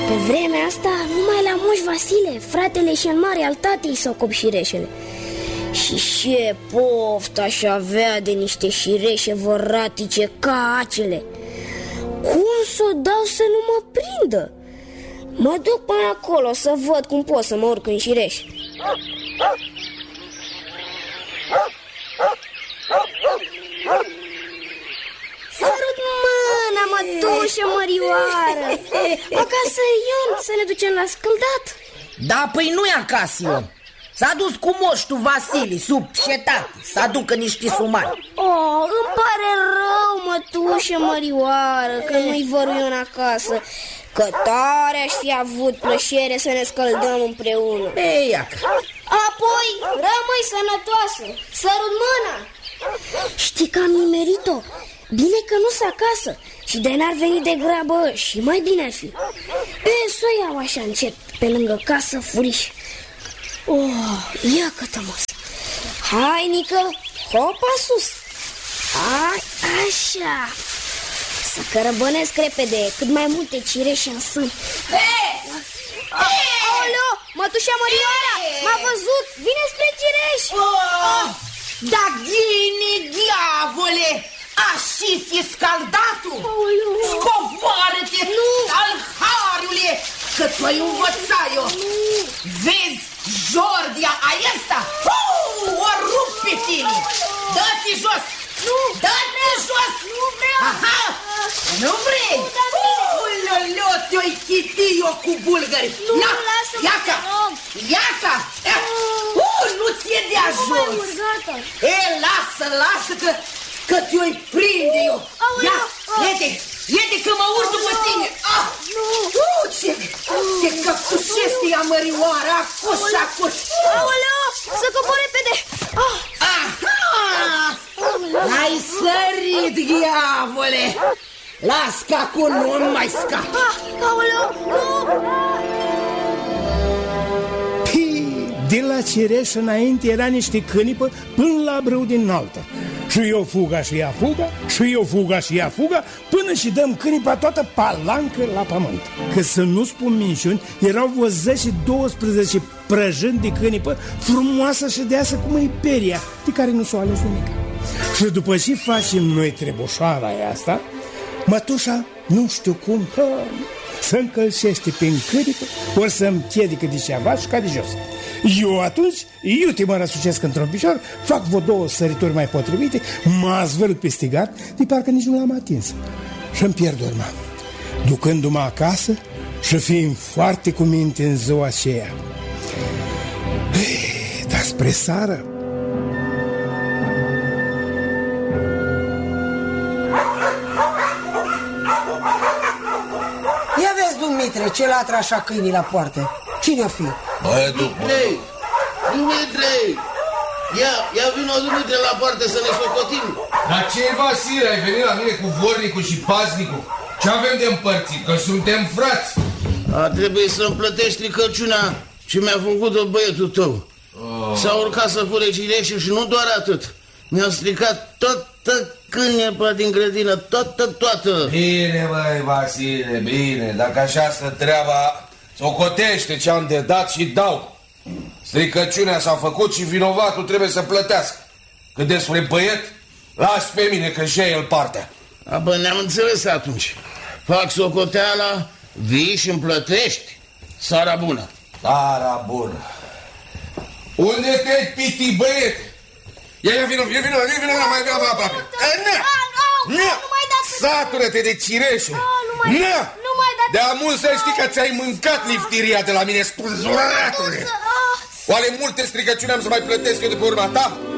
Pe vremea asta, numai la Moș Vasile, fratele și în mare al tatei s-au cop șireșele. Și ce poftă aș avea de niște șireșe voratice ca acele. Cum s-o dau să nu mă prindă? Mă duc până acolo să văd cum pot să mă urc în șireș. Sărut mâna, mătușă mărioară. Acasă Ion, să ne ducem la scândat. Da, păi nu-i acasă Ion. S-a dus cu moștul Vasile, sub cetate, să aducă niște sumari. Oh, îmi pare rău, mătușă mărioară, că nu-i văru Ion acasă. Că tare aș fi avut plăcere să ne scăldăm împreună. Ei, iacă. Apoi, rămâi sănătoasă, sărut mâna. Știi că am nimerit-o? Bine că nu-s acasă și de n-ar veni de grabă și mai bine ar fi. Să o iau așa încet, pe lângă casă, furiș. Oh, ia că-tămos. Hai, Nică, hopa sus. Hai, așa. Să cărăbănesc repede, cât mai multe cireșe în sân. Aoleo, mătușa Mărioara, m-a văzut, vine spre cireș. Da, ghine, diavole, așa fi scaldatul. Scoboară-te, alhariule, că ți-o-i învăța eu. Vezi, Jordia aesta, o rup pe tine. Dă-te jos. Nu! Dă-te jos! Nu vreau! Aha! Nu vrei? Uloleo, te-o-i chiti eu cu bulgări. Nu, lasă-mă, iaca! Iaca! Nu ți-e de ajuns! Lasă că te-o-i prinde eu. Ia, iete că mă urc după tine. Ce căptușește ea mărioară, acuș. Aoleo, să cobor repede. Ai sărit, diavole! Las că acum nu mai scap. Aoleu, nu! De la cireș înainte era niște cânipă până la brâu din altă. Și eu fuga și ea fuga, și eu fuga și ea fuga, până și dăm cânipa toată palancă la pământ. Că să nu spun minciuni, erau vreo 10-12 prăjâni de cânipă, frumoasă și deasă cum e peria, de care nu s-o ales nimic. Și după ce facem noi trebușoara asta, mătușa, nu știu cum, să încălcește prin câripă, ori să-mi piedică de ceva și ca de jos. Eu atunci, iute mă răsucesc într-un picior, fac vreo 2 sărituri mai potrivite, mă azvârl peste gard, de parcă nici nu l-am atins. Și-mi pierd urma, ducându-mă acasă și fiind foarte cu minte în ziua aceea. Dar spre seară, ia vezi, Dumitre, ce latră așa câinii la poartă. Cine-o fi? Dumitre! Ia vino, Dumitre, la poartă să ne socotim. Dar ce, Vasile, ai venit la mine cu vornicul și paznicul? Ce avem de împărțit? Că suntem frați. Trebuie să-mi plătești stricăciunea ce mi-a făcut-o băietul tău. S-a urcat să fure cireșe și nu doar atât. Mi-a stricat toată cânepa din grădină, toată. Bine, băi, Vasile, bine. Dacă așa stă treaba, socotește ce-am de dat și dau. Stricăciunea s-a făcut și vinovatul trebuie să plătească. Cât despre băiet, las pe mine că și el partea. Bă, ne-am înțeles atunci. Fac socoteala, vii și îmi plătești. Seara bună. Seara bună. Unde te-ai piti, băiete? Ia vino, mai aproape. Nu mai dați. Satură-te de cireșe. Nu mai dați. De amul să știi că ți-ai mâncat liftiria de la mine, spânzuratule. Oare multe stricăciuni am să mai plătesc eu de pe urma ta?